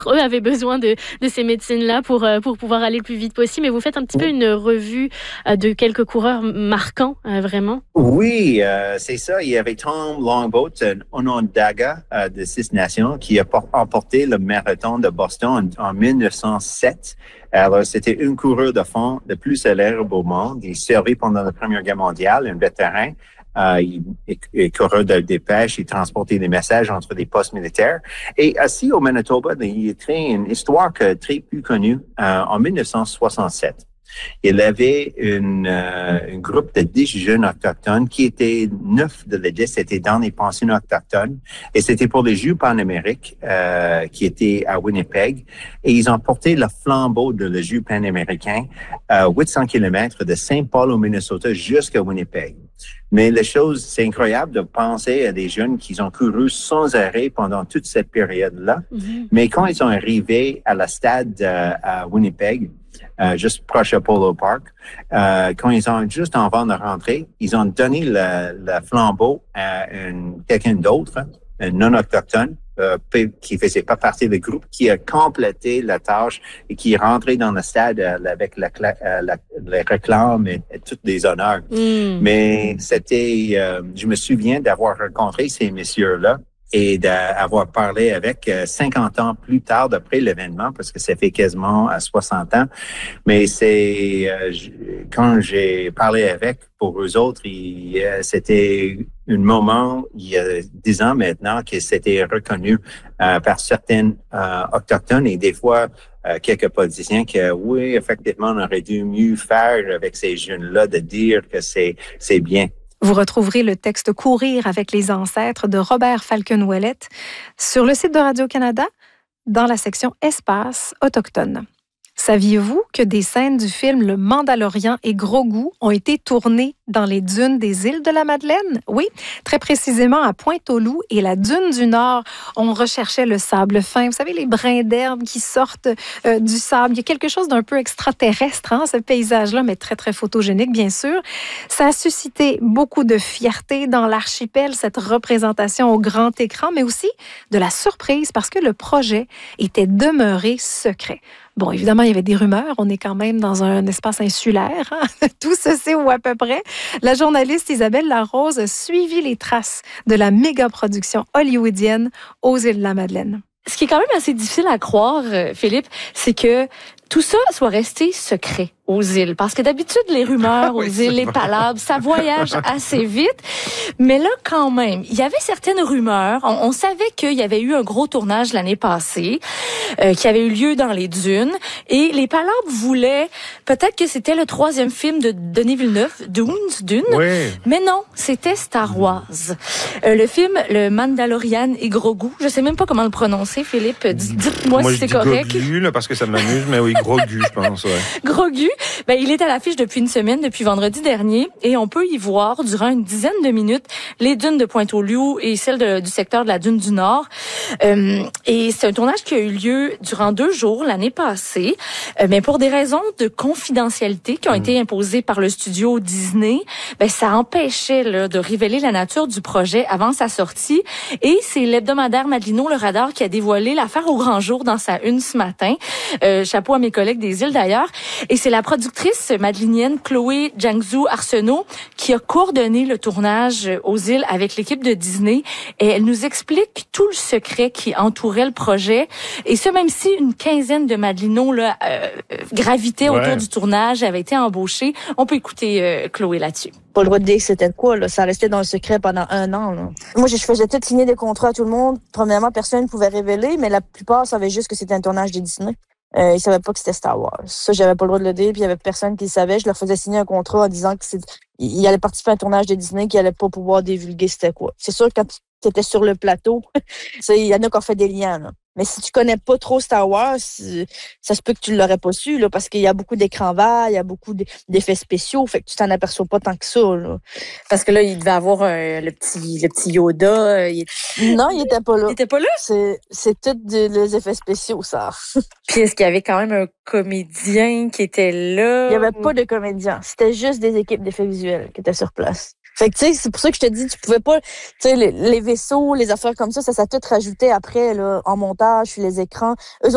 eux avaient besoin de ces médecines-là pour pouvoir aller le plus vite possible. Mais vous faites un petit peu une revue de quelques coureurs marquants, vraiment. Oui, c'est ça. Il y avait Tom Longboat, un Onondaga de Six Nations, qui a emporté le marathon de Boston en 1907. Alors, c'était une coureur de fond le plus célèbre au monde. Il servait pendant la Première Guerre mondiale, un vétéran. Il courait de dépêche, il transportait des messages entre des postes militaires. Et assis au Manitoba, il a créé une histoire très plus connue en 1967. Il avait un groupe de 10 jeunes autochtones qui étaient 9 de les 10 c'était dans les pensionnats autochtones et c'était pour les Jeux panamériques qui étaient à Winnipeg et ils ont porté le flambeau de le Jeux panaméricain 800 km de Saint Paul au Minnesota jusqu'à Winnipeg. Mais la chose, c'est incroyable de penser à des jeunes qui ont couru sans arrêt pendant toute cette période-là. Mm-hmm. Mais quand ils sont arrivés à la stade à Winnipeg, juste proche à Polo Park, quand ils ont juste avant de rentrer, ils ont donné le flambeau à quelqu'un d'autre, un non-autochtone, qui faisait pas partie du groupe, qui a complété la tâche et qui est rentré dans le stade avec les réclames et tous les honneurs. Mm. Mais c'était, je me souviens d'avoir rencontré ces messieurs-là et d'avoir parlé avec 50 ans plus tard d'après l'événement, parce que ça fait quasiment 60 ans. Mais c'est quand j'ai parlé avec, pour eux autres, c'était un moment, il y a 10 ans maintenant, que c'était reconnu par certains autochtones et des fois quelques politiciens que oui, effectivement, on aurait dû mieux faire avec ces jeunes-là de dire que c'est bien. Vous retrouverez le texte Courir avec les ancêtres de Robert Falcon-Ouellette sur le site de Radio-Canada dans la section Espace autochtone. Saviez-vous que des scènes du film Le Mandalorian et Grogu ont été tournées dans les dunes des îles de la Madeleine? Oui, très précisément à Pointe-aux-Loups et la dune du Nord. On recherchait le sable fin. Vous savez, les brins d'herbe qui sortent du sable. Il y a quelque chose d'un peu extraterrestre, ce paysage-là, mais très, très photogénique, bien sûr. Ça a suscité beaucoup de fierté dans l'archipel, cette représentation au grand écran, mais aussi de la surprise parce que le projet était demeuré secret. Bon, évidemment, il y avait des rumeurs. On est quand même dans un espace insulaire. Tout se sait ou à peu près. La journaliste Isabelle Larose a suivi les traces de la méga-production hollywoodienne aux îles de la Madeleine. Ce qui est quand même assez difficile à croire, Philippe, c'est que tout ça soit resté secret aux îles. Parce que d'habitude, les rumeurs aux îles, les palabres, ça voyage assez vite. Mais là, quand même, il y avait certaines rumeurs. On savait qu'il y avait eu un gros tournage l'année passée, qui avait eu lieu dans les dunes. Et les palabres voulaient peut-être que c'était le 3e film de Denis Villeneuve, Dune. Oui. Mais non, c'était Star Wars. Le film, le Mandalorian et Grogu. Je sais même pas comment le prononcer, Philippe. Dites-moi si c'est correct. Grogu, là, parce que ça m'amuse, mais oui, Grogu, je pense, ouais. Grogu. Ben, il est à l'affiche depuis une semaine, depuis vendredi dernier, et on peut y voir, durant une dizaine de minutes, les dunes de Pointe-aux-Loups et celles du secteur de la dune du Nord. Et c'est un tournage qui a eu lieu durant 2 jours l'année passée, mais pour des raisons de confidentialité qui ont été imposées par le studio Disney, ben, ça empêchait là, de révéler la nature du projet avant sa sortie. Et c'est l'hebdomadaire Madelino Le Radar qui a dévoilé l'affaire au grand jour dans sa une ce matin. Chapeau à mes collègues des îles d'ailleurs. Et c'est la productrice madelinienne Chloé Jiangzhou Arsenault qui a coordonné le tournage aux îles avec l'équipe de Disney. Et elle nous explique tout le secret qui entourait le projet. Et ce, même si une quinzaine de Madelinos là, gravitaient autour du tournage, avaient été embauchés. On peut écouter Chloé là-dessus. Pas le droit de dire c'était quoi, là. Ça restait dans le secret pendant 1 an, là. Moi, je faisais tout signer des contrats à tout le monde. Premièrement, personne ne pouvait révéler, mais la plupart savaient juste que c'était un tournage de Disney. Ils savaient pas que c'était Star Wars. Ça, j'avais pas le droit de le dire, puis il y avait personne qui le savait. Je leur faisais signer un contrat en disant que il allait participer à un tournage de Disney qui allait pas pouvoir divulguer c'était quoi. C'est sûr que quand tu étais sur le plateau, il y en a qui ont fait des liens, là. Mais si tu connais pas trop Star Wars, ça se peut que tu l'aurais pas su, là, parce qu'il y a beaucoup d'écrans verts, il y a beaucoup d'effets spéciaux, fait que tu t'en aperçois pas tant que ça, là. Parce que là, il devait avoir le petit Yoda. Non, il était pas là. Il était pas là? C'est tout les effets spéciaux, ça. Puis est-ce qu'il y avait quand même un comédien qui était là? Il y avait pas de comédien. C'était juste des équipes d'effets visuels qui étaient sur place. Fait que, tu sais, c'est pour ça que je te dis, tu pouvais pas, tu sais, les vaisseaux, les affaires comme ça a tout rajouté après, là, en montage, sur les écrans. Eux